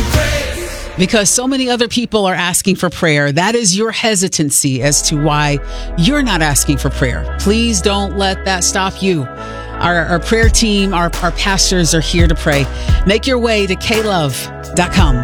Because so many other people are asking for prayer. That is your hesitancy as to why you're not asking for prayer. Please don't let that stop you. Our prayer team, our pastors are here to pray. Make your way to klove.com.